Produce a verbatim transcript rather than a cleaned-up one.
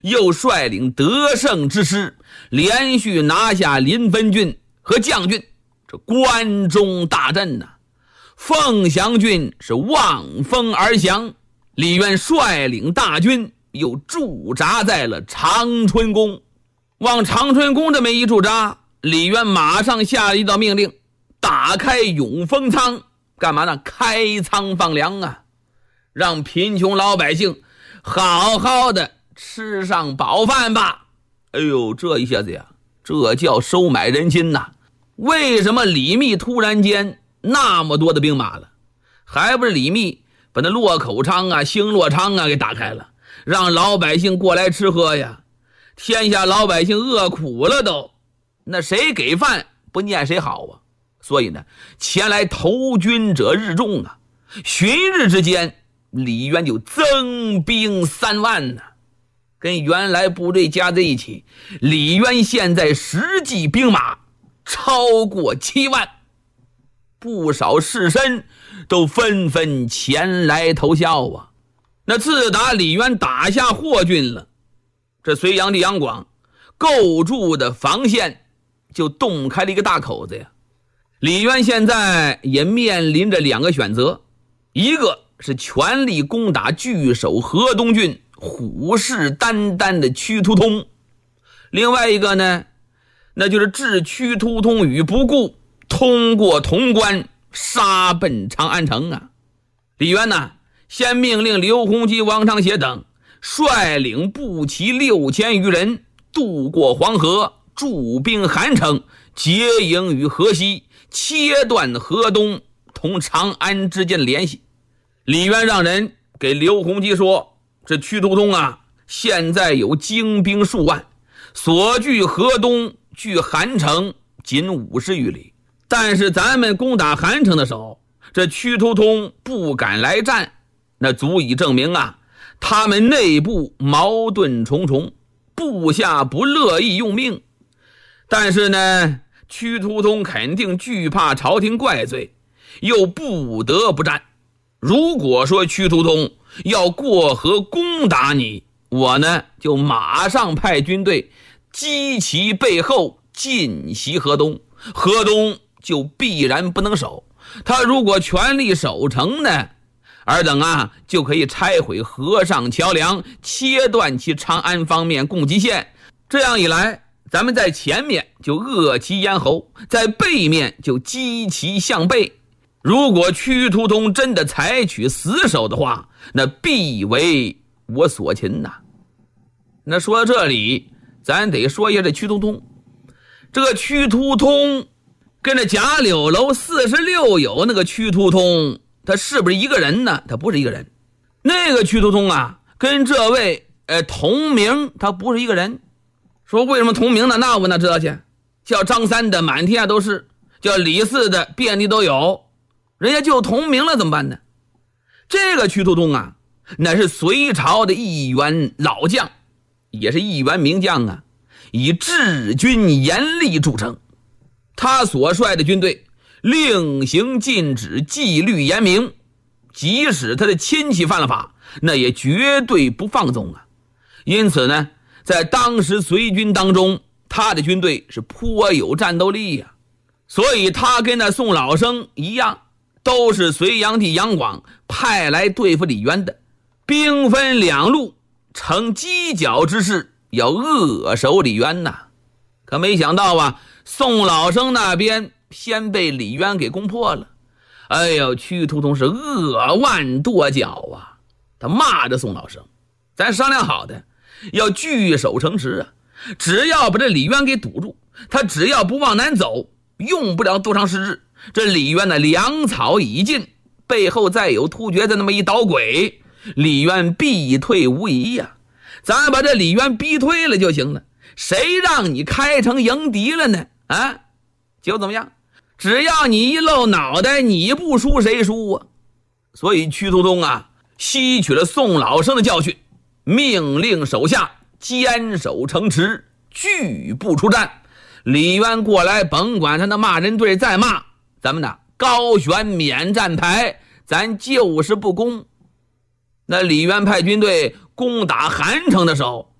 又率领得胜之师，连续拿下临汾郡和绛郡，这关中大震呐、啊。凤翔郡是望风而降，李渊率领大军又驻扎在了长春宫。往长春宫这么一驻扎，李渊马上下了一道命令，打开永丰仓，干嘛呢？开仓放粮啊，让贫穷老百姓好好的吃上饱饭吧。哎呦，这一下子呀，这叫收买人心呐。为什么李密突然间那么多的兵马了？还不是李密把那洛口仓啊、兴洛仓啊给打开了，让老百姓过来吃喝呀。天下老百姓饿苦了都，那谁给饭不念谁好啊？所以呢，前来投军者日众啊。旬日之间，李渊就增兵三万呢、啊，跟原来部队加在一起，李渊现在实际兵马超过七万。不少士绅都纷纷前来投效啊。那自打李渊打下霍郡了，这隋炀帝杨广构筑的防线就洞开了一个大口子呀。李渊现在也面临着两个选择，一个是全力攻打据守河东郡虎视眈眈的屈突通，另外一个呢，那就是置屈突通于不顾，通过潼关杀奔长安城啊。李渊呢，先命令刘洪基、王长协等率领步骑六千余人渡过黄河，驻兵韩城，结营于河西，切断河东同长安之间的联系。李渊让人给刘洪基说，这屈突通啊，现在有精兵数万，所据河东距韩城仅五十余里，但是咱们攻打韩城的时候，这屈突通不敢来战，那足以证明啊，他们内部矛盾重重，部下不乐意用命。但是呢，屈突通肯定惧怕朝廷怪罪，又不得不战。如果说屈突通要过河攻打你，我呢就马上派军队击其背后，进袭河东，河东就必然不能守。他如果全力守城呢，尔等啊就可以拆毁河上桥梁，切断其长安方面供给线。这样一来，咱们在前面就扼其咽喉，在背面就击其向背。如果屈突通真的采取死守的话，那必为我所擒呐。那说到这里，咱得说一下这屈突通。这个屈突通跟这贾柳楼四十六友那个屈突通，他是不是一个人呢？他不是一个人。那个屈突通啊，跟这位呃同名，他不是一个人。说为什么同名呢？那我哪知道去？叫张三的满天下都是，叫李四的遍地都有，人家就同名了怎么办呢？这个屈突通啊，那是隋朝的一员老将，也是一员名将啊，以治军严厉著称。他所率的军队令行禁止，纪律严明，即使他的亲戚犯了法，那也绝对不放纵啊。因此呢，在当时隋军当中，他的军队是颇有战斗力呀、啊。所以他跟那宋老生一样，都是隋炀帝杨广派来对付李渊的，兵分两路，成犄角之势，要扼守李渊呐。可没想到啊，宋老生那边先被李渊给攻破了。哎呦，屈突通是扼腕跺脚啊，他骂着宋老生，咱商量好的要据守城池啊，只要把这李渊给堵住，他只要不往南走，用不了多长时日，这李渊的粮草已尽，背后再有突厥的那么一捣鬼，李渊必退无疑呀、啊。咱把这李渊逼退了就行了，谁让你开城迎敌了呢？啊，结果怎么样？只要你一露脑袋，你不输谁输啊？所以屈突通啊，吸取了宋老生的教训，命令手下坚守城池，拒不出战。李渊过来，甭管他那骂人队再骂，咱们呢高悬免战牌，咱就是不攻。那李渊派军队攻打韩城的时候，